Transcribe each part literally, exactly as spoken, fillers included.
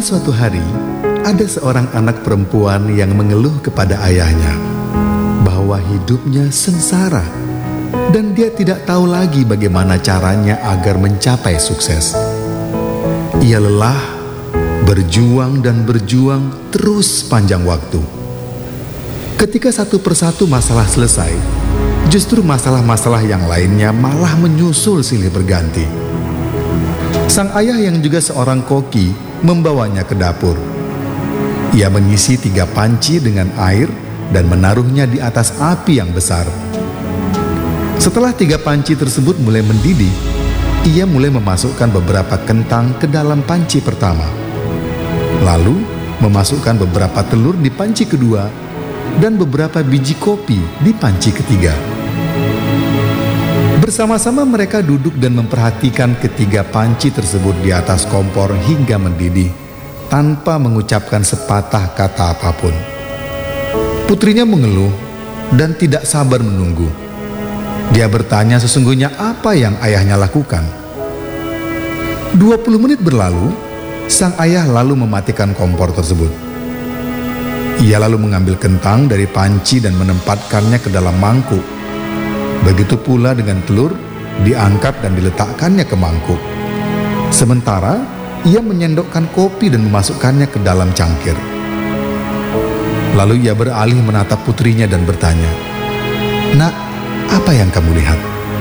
suatu hari, ada seorang anak perempuan yang mengeluh kepada ayahnya bahwa hidupnya sengsara dan dia tidak tahu lagi bagaimana caranya agar mencapai sukses. Ia lelah, berjuang dan berjuang terus panjang waktu. Ketika satu persatu masalah selesai, justru masalah-masalah yang lainnya malah menyusul silih berganti. Sang ayah yang juga seorang koki membawanya ke dapur. Ia mengisi tiga panci dengan air dan menaruhnya di atas api yang besar. Setelah tiga panci tersebut mulai mendidih, ia mulai memasukkan beberapa kentang ke dalam panci pertama. Lalu memasukkan beberapa telur di panci kedua dan beberapa biji kopi di panci ketiga. Bersama-sama mereka duduk dan memperhatikan ketiga panci tersebut di atas kompor hingga mendidih tanpa mengucapkan sepatah kata apapun. Putrinya mengeluh dan tidak sabar menunggu. Dia bertanya sesungguhnya apa yang ayahnya lakukan. dua puluh menit berlalu, sang ayah lalu mematikan kompor tersebut. Ia lalu mengambil kentang dari panci dan menempatkannya ke dalam mangkuk. Begitu pula dengan telur, diangkat dan diletakkannya ke mangkuk. Sementara, ia menyendokkan kopi dan memasukkannya ke dalam cangkir. Lalu ia beralih menatap putrinya dan bertanya, "Nak, apa yang kamu lihat?"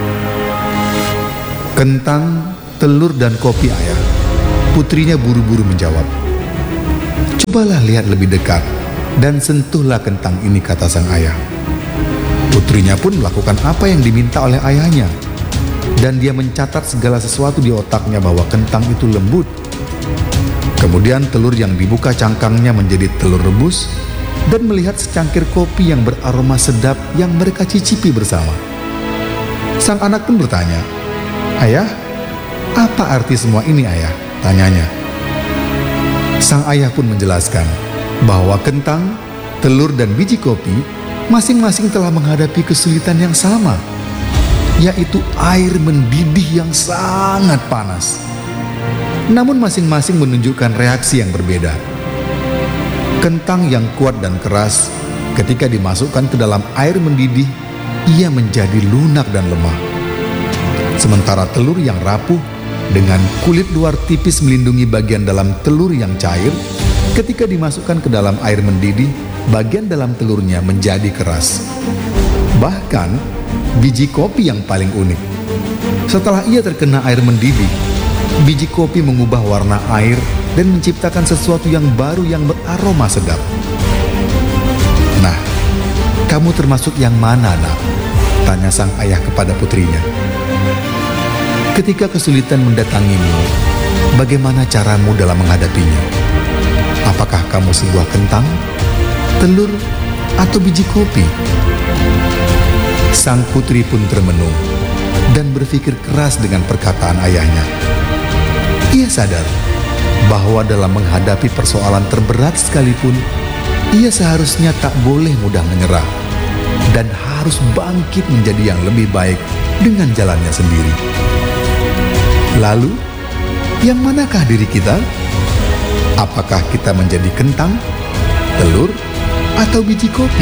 "Kentang, telur dan kopi, ayah," putrinya buru-buru menjawab. "Cobalah lihat lebih dekat dan sentuhlah kentang ini," kata sang ayah. Putrinya pun melakukan apa yang diminta oleh ayahnya, dan dia mencatat segala sesuatu di otaknya bahwa kentang itu lembut. Kemudian telur yang dibuka cangkangnya menjadi telur rebus, dan melihat secangkir kopi yang beraroma sedap yang mereka cicipi bersama. Sang anak pun bertanya, "Ayah, apa arti semua ini, ayah?" tanyanya. Sang ayah pun menjelaskan bahwa kentang, telur dan biji kopi masing-masing telah menghadapi kesulitan yang sama, yaitu air mendidih yang sangat panas. Namun masing-masing menunjukkan reaksi yang berbeda. Kentang yang kuat dan keras, ketika dimasukkan ke dalam air mendidih, ia menjadi lunak dan lemah. Sementara telur yang rapuh, dengan kulit luar tipis melindungi bagian dalam telur yang cair, ketika dimasukkan ke dalam air mendidih, bagian dalam telurnya menjadi keras. Bahkan, biji kopi yang paling unik. Setelah ia terkena air mendidih, biji kopi mengubah warna air dan menciptakan sesuatu yang baru yang beraroma sedap. "Nah, kamu termasuk yang mana, nak?" tanya sang ayah kepada putrinya. "Ketika kesulitan mendatangimu, bagaimana caramu dalam menghadapinya? Apakah kamu sebuah kentang, telur, atau biji kopi?" Sang putri pun termenung dan berpikir keras dengan perkataan ayahnya. Ia sadar bahwa dalam menghadapi persoalan terberat sekalipun, ia seharusnya tak boleh mudah menyerah dan harus bangkit menjadi yang lebih baik dengan jalannya sendiri. Lalu, yang manakah diri kita? Apakah kita menjadi kentang, telur, atau biji kopi?